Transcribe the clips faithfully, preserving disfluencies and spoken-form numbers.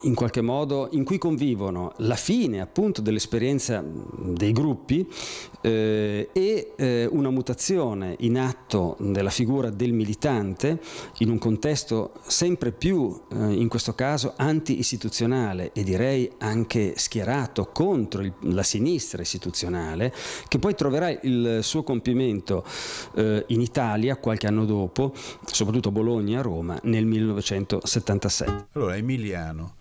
in qualche modo in cui convivono la fine appunto dell'esperienza dei gruppi eh, e eh, una mutazione in atto della figura del militante in un contesto sempre più eh, in questo caso anti-istituzionale e direi anche schierato contro il, la sinistra istituzionale, che poi troverà il suo compimento eh, in Italia qualche anno dopo, soprattutto a Bologna e a Roma nel millenovecentosettantasette. Allora Emiliano,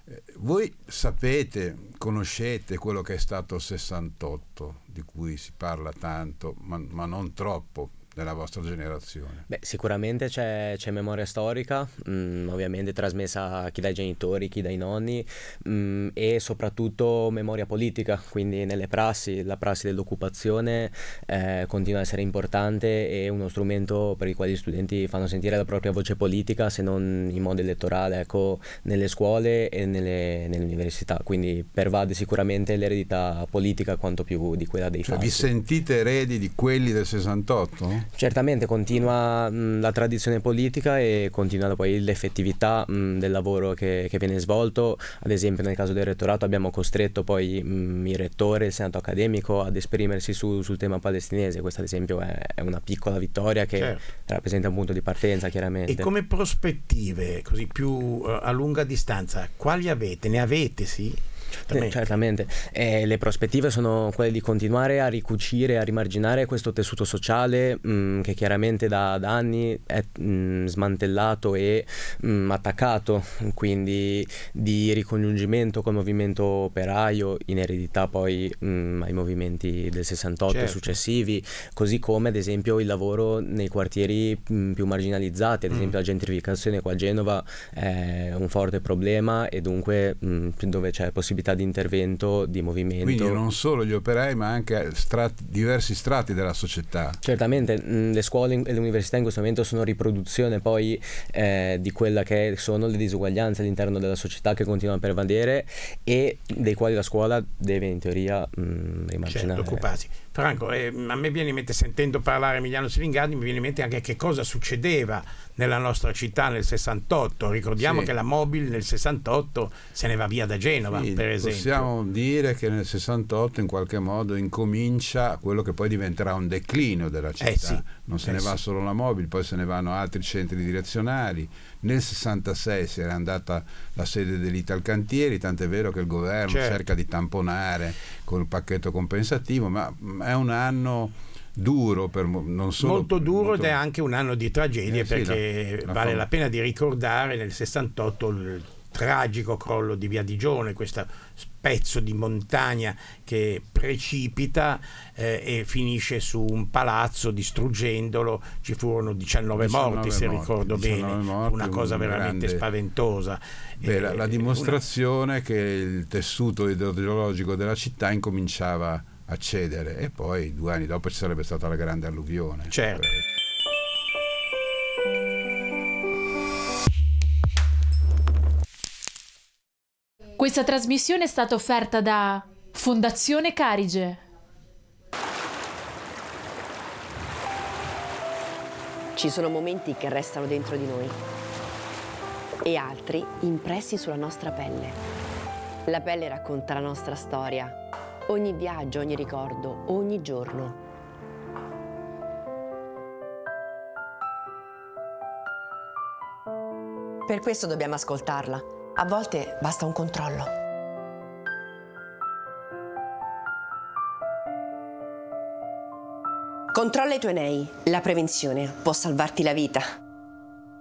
voi sapete, conoscete quello che è stato il sessantotto, di cui si parla tanto, ma, ma non troppo nella vostra generazione? Beh, sicuramente c'è, c'è memoria storica, mh, ovviamente trasmessa chi dai genitori, chi dai nonni, mh, e soprattutto memoria politica, quindi nelle prassi, la prassi dell'occupazione eh, continua a essere importante e uno strumento per il quale gli studenti fanno sentire la propria voce politica, se non in modo elettorale, ecco, nelle scuole e nelle, nelle università, quindi pervade sicuramente l'eredità politica quanto più di quella dei cioè, fatti. vi sentite eredi di quelli del sessantotto? Certamente continua mh, la tradizione politica e continua poi l'effettività mh, del lavoro che, che viene svolto. Ad esempio nel caso del rettorato abbiamo costretto poi mh, il rettore, il senato accademico ad esprimersi su, sul tema palestinese. Questa ad esempio è, è una piccola vittoria che certo. rappresenta un punto di partenza chiaramente. E come prospettive così più uh, a lunga distanza quali avete? Ne avete sì? Certamente, certamente. Eh, le prospettive sono quelle di continuare a ricucire, a rimarginare questo tessuto sociale mh, che chiaramente da, da anni è mh, smantellato e mh, attaccato, quindi di ricongiungimento col movimento operaio in eredità poi mh, ai movimenti del sessantotto certo. e successivi, così come ad esempio il lavoro nei quartieri mh, più marginalizzati, ad esempio mm. la gentrificazione qua a Genova è un forte problema e dunque mh, dove c'è possibilità di intervento, di movimento. Quindi non solo gli operai ma anche strati, diversi strati della società. Certamente, le scuole e le università in questo momento sono riproduzione poi eh, di quella che sono le disuguaglianze all'interno della società che continuano a pervadere e dei quali la scuola deve in teoria mh, rimarginare. Certo, occuparsi. Franco, eh, a me viene in mente, sentendo parlare Emiliano Silingardi, mi viene in mente anche che cosa succedeva nella nostra città nel sessantotto. Ricordiamo sì. che la Mobil nel sessantotto se ne va via da Genova, sì, per esempio. Possiamo dire che nel sessantotto in qualche modo incomincia quello che poi diventerà un declino della città. Eh sì, non se eh ne va sì. solo la Mobil, poi se ne vanno altri centri direzionali. Nel sessantasei si era andata la sede dell'Italcantieri, tant'è vero che il governo certo. cerca di tamponare col pacchetto compensativo, ma è un anno duro per non solo molto duro molto... ed è anche un anno di tragedie eh, perché sì, la, la vale fam- la pena di ricordare nel sessantotto il tragico crollo di Via di Gione, questo pezzo di montagna che precipita eh, e finisce su un palazzo distruggendolo. Ci furono diciannove, diciannove morti se morti, ricordo bene, morti, una cosa veramente grande... spaventosa. Beh, la, la dimostrazione una... che il tessuto idrogeologico della città incominciava a cedere e poi due anni dopo ci sarebbe stata la grande alluvione. Certo. Questa trasmissione è stata offerta da Fondazione Carige. Ci sono momenti che restano dentro di noi e altri impressi sulla nostra pelle. La pelle racconta la nostra storia. Ogni viaggio, ogni ricordo, ogni giorno. Per questo dobbiamo ascoltarla. A volte basta un controllo. Controlla i tuoi nei. La prevenzione può salvarti la vita.